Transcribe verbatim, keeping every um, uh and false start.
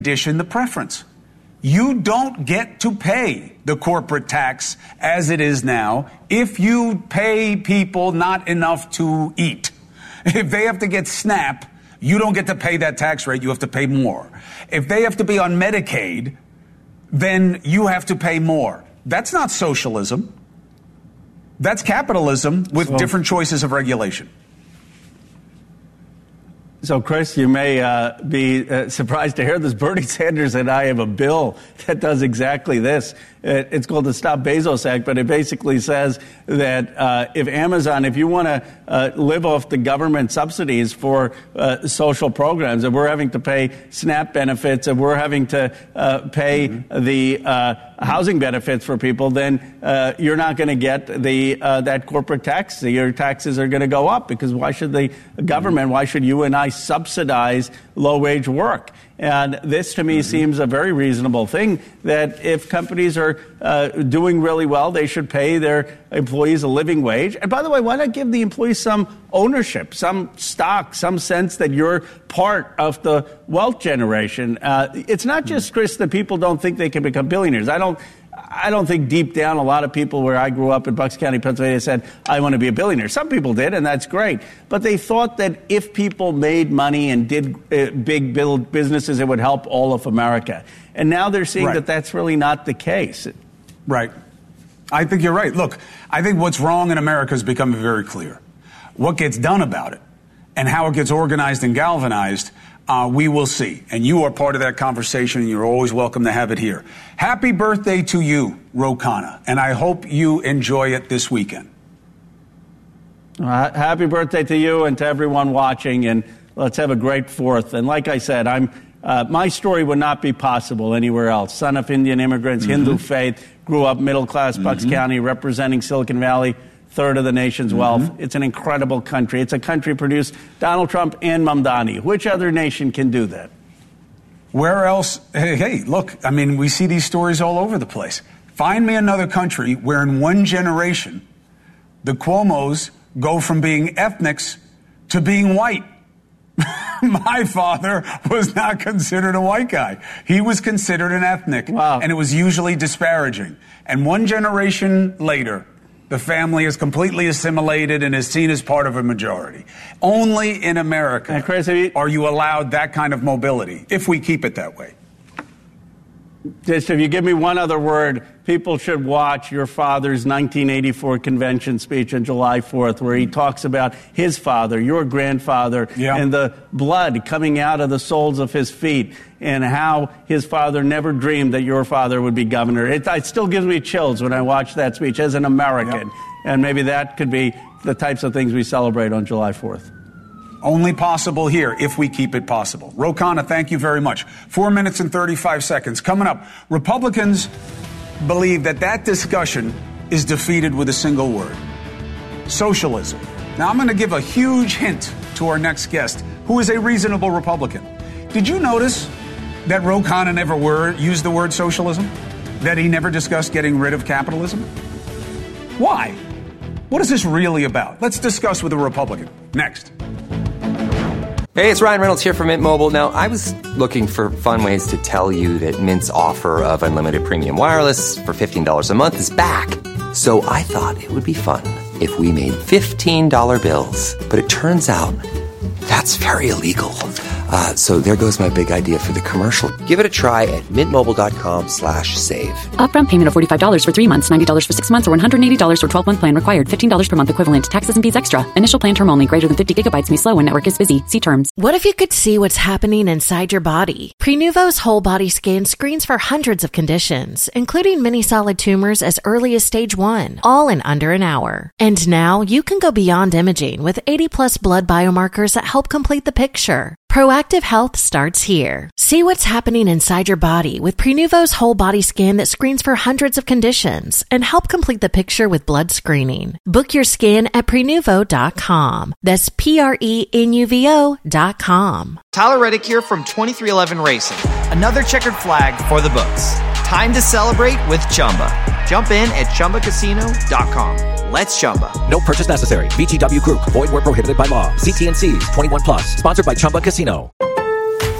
condition the preference. You don't get to pay the corporate tax as it is now if you pay people not enough to eat. If they have to get SNAP, you don't get to pay that tax rate. You have to pay more. If they have to be on Medicaid, then you have to pay more. That's not socialism. That's capitalism with so, different choices of regulation. So, Chris, you may uh, be uh, surprised to hear this. Bernie Sanders and I have a bill that does exactly this. It, it's called the Stop Bezos Act, but it basically says that uh, if Amazon, if you want to uh, live off the government subsidies for uh, social programs, if we're having to pay SNAP benefits, if we're having to uh, pay mm-hmm. the uh, housing benefits for people, then uh, you're not going to get the uh, that corporate tax. Your taxes are going to go up because why should the government, mm-hmm. why should you and I subsidize low-wage work? And this, to me, mm-hmm. seems a very reasonable thing, that if companies are uh, doing really well, they should pay their employees a living wage. And by the way, why not give the employees some ownership, some stock, some sense that you're part of the wealth generation? Uh, it's not just, Chris, that people don't think they can become billionaires. I don't I don't think deep down a lot of people where I grew up in Bucks County, Pennsylvania, said, I want to be a billionaire. Some people did, and that's great. But they thought that if people made money and did uh, big build businesses, it would help all of America. And now they're seeing right. that that's really not the case. Right. I think you're right. Look, I think what's wrong in America is becoming very clear. What gets done about it and how it gets organized and galvanized, Uh, we will see. And you are part of that conversation, and you're always welcome to have it here. Happy birthday to you, Ro Khanna, and I hope you enjoy it this weekend. Uh, happy birthday to you and to everyone watching, and let's have a great fourth. And like I said, I'm uh, my story would not be possible anywhere else. Son of Indian immigrants, mm-hmm. Hindu faith, grew up middle-class mm-hmm. Bucks County, representing Silicon Valley, third of the nation's mm-hmm. wealth. It's an incredible country. It's a country produced Donald Trump and Mamdani. Which other nation can do that? Where else? Hey, hey, look, I mean, we see these stories all over the place. Find me another country where in one generation, the Cuomos go from being ethnics to being white. My father was not considered a white guy. He was considered an ethnic. Wow. And it was usually disparaging. And one generation later, the family is completely assimilated and is seen as part of a majority. Only in America and Chris, you, are you allowed that kind of mobility, if we keep it that way. Just if you give me one other word, people should watch your father's nineteen eighty-four convention speech on July fourth, where he talks about his father, your grandfather, yeah. and the blood coming out of the soles of his feet, and how his father never dreamed that your father would be governor. It, it still gives me chills when I watch that speech as an American, yeah. and maybe that could be the types of things we celebrate on July fourth. Only possible here if we keep it possible. Ro Khanna, thank you very much. Four minutes and thirty-five seconds. Coming up, Republicans believe that that discussion is defeated with a single word: socialism. Now, I'm going to give a huge hint to our next guest, who is a reasonable Republican. Did you notice that Ro Khanna never word, used the word socialism? That he never discussed getting rid of capitalism? Why? What is this really about? Let's discuss with a Republican. Next. Hey, it's Ryan Reynolds here from Mint Mobile. Now, I was looking for fun ways to tell you that Mint's offer of unlimited premium wireless for fifteen dollars a month is back. So I thought it would be fun if we made fifteen dollar bills. But it turns out that's very illegal. Uh, so there goes my big idea for the commercial. Give it a try at mintmobile.com slash save. Upfront payment of forty-five dollars for three months, ninety dollars for six months, or one hundred eighty dollars for twelve-month plan required. fifteen dollars per month equivalent. Taxes and fees extra. Initial plan term only. Greater than fifty gigabytes may slow when network is busy. See terms. What if you could see what's happening inside your body? Prenuvo's whole body scan screens for hundreds of conditions, including many solid tumors as early as stage one, all in under an hour. And now you can go beyond imaging with eighty plus blood biomarkers that help complete the picture. Proactive health starts here. See what's happening inside your body with Prenuvo's whole body scan that screens for hundreds of conditions and help complete the picture with blood screening. Book your scan at Prenuvo dot com. That's P R E N U V O dot com. Tyler Reddick here from twenty-three eleven Racing. Another checkered flag for the books. Time to celebrate with Chumba. Jump in at Chumba Casino dot com. Let's Chumba. No purchase necessary. V G W Group. Void where prohibited by law. See T N Cs. twenty-one plus. Sponsored by Chumba Casino.